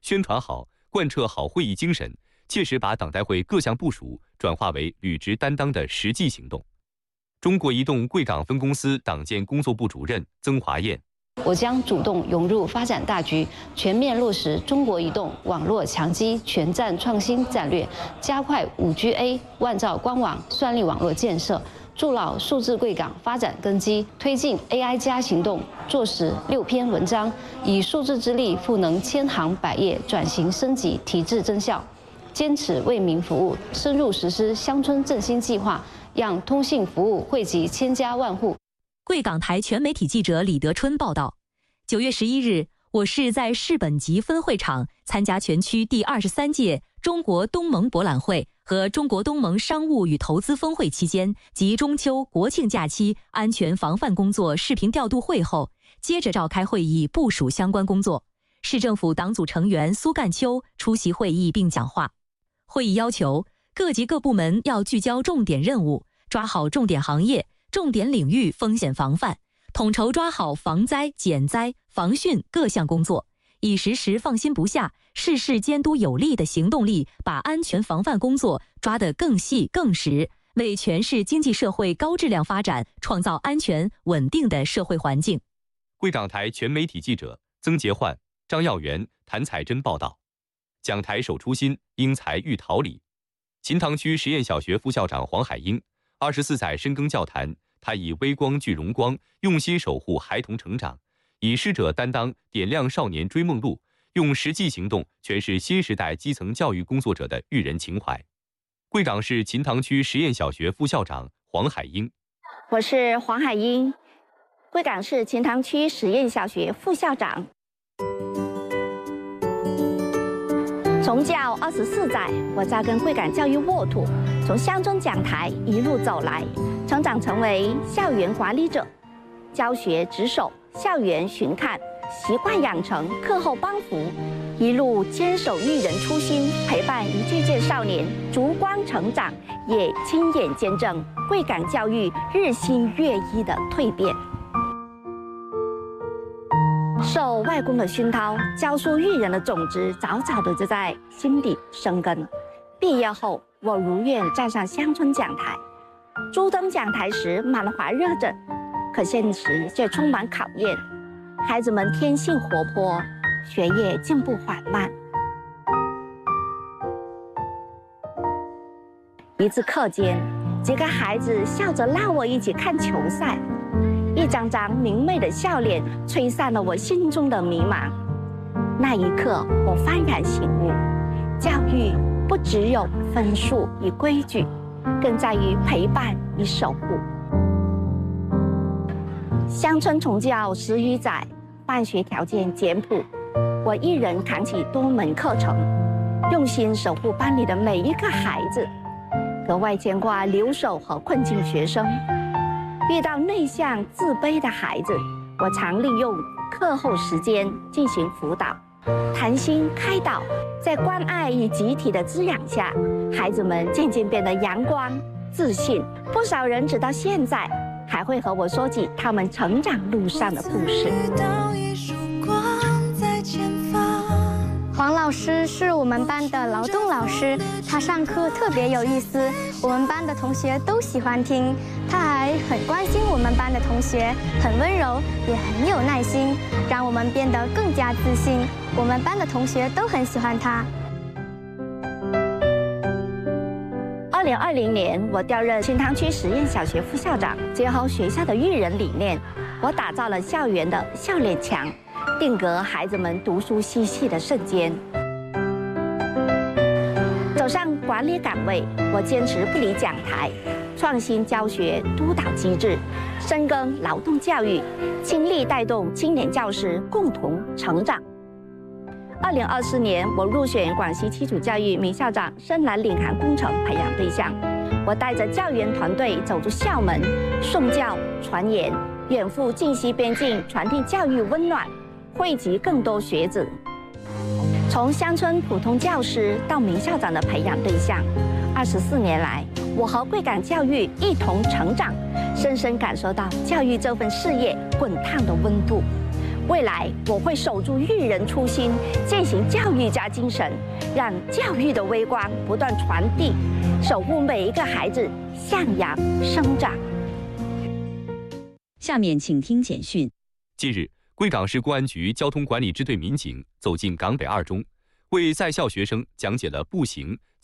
宣传好，贯彻好会议精神，切实把党代会各项部署转化为履职担当的实际行动。中国移动贵港分公司党建工作部主任曾华燕。 我将主动融入发展大局，全面落实中国移动网络强基全站创新战略，加快5G万兆官网算力网络建设，筑牢数字贵港发展根基，推进 AI 加行动，作实6篇文章，以数字之力赋能千行百业转型升级提质增效，坚持为民服务，深入实施乡村振兴计划，让通信服务惠及千家万户。 贵港台全媒体记者李德春报道，9月11日，我市在市本集分会场参加全区第23届中国东盟博览会和中国东盟商务与投资峰会期间及中秋、国庆假期安全防范工作视频调度会后，接着召开会议部署相关工作。市政府党组成员苏干秋出席会议并讲话。会议要求各级各部门要聚焦重点任务，抓好重点行业、重点领域风险防范，统筹抓好防灾、减灾、防汛各项工作，以时时放心不下、事事监督有力的行动力，把安全防范工作抓得更细更实，为全市经济社会高质量发展创造安全稳定的社会环境。 贵港台全媒体记者曾杰焕、张耀元、谭彩珍报道。讲台守初心，因材育桃李。秦塘区实验小学副校长黄海英24载深耕教坛，他以微光聚荣光，用心守护孩童成长，以师者担当，点亮少年追梦路，用实际行动诠释新时代基层教育工作者的育人情怀。贵港市秦塘区实验小学副校长黄海英。 我是黄海英，贵港市秦塘区实验小学副校长。从教24载，我扎根贵港教育沃土，从乡村讲台一路走来，成长成为校园管理者，教学值守，校园巡看，习惯养成，课后帮扶，一路坚守育人初心，陪伴一届届少年逐光成长，也亲眼见证贵港教育日新月异的蜕变。受外公的熏陶，教书育人的种子早早的就在心底生根。毕业后，我如愿站上乡村讲台。朱登讲台时满怀热忱，可现实却充满考验。孩子们天性活泼，学业进步缓慢。一次课间，几个孩子笑着拉我一起看球赛。一张张明媚的笑脸吹散了我心中的迷茫。那一刻，我幡然醒悟，教育不只有分数与规矩，更在于陪伴与守护。乡村从教10余载，办学条件简朴，我一人扛起多门课程，用心守护班里的每一个孩子，格外牵挂留守和困境学生。遇到内向自卑的孩子，我常利用课后时间进行辅导，谈心开导，在关爱与集体的滋养下，孩子们渐渐变得阳光自信。不少人直到现在还会和我说起他们成长路上的故事。 黄老师是我们班的劳动老师，他上课特别有意思，我们班的同学都喜欢听。他还很关心我们班的同学，很温柔，也很有耐心，让我们变得更加自信。我们班的同学都很喜欢他。 2020年，我调任秦塘区实验小学副校长，结合学校的育人理念，我打造了校园的笑脸墙，定格孩子们读书嬉戏的瞬间。走上管理岗位，我坚持不离讲台，创新教学督导机制，深耕劳动教育，倾力带动青年教师共同成长。2024年，我入选广西基础教育名校长深蓝领航工程培养对象。我带着教员团队走出校门，送教传言，远赴晋西边境，传递教育温暖，惠及更多学子。从乡村普通教师到名校长的培养对象，24年来，我和贵港教育一同成长，深深感受到教育这份事业滚烫的温度。 未来我会守住育人初心，践行教育家精神，让教育的微光不断传递，守护每一个孩子向阳生长。 下面请听简讯。 近日，贵港市公安局交通管理支队民警走进港北二中，为在校学生讲解了步行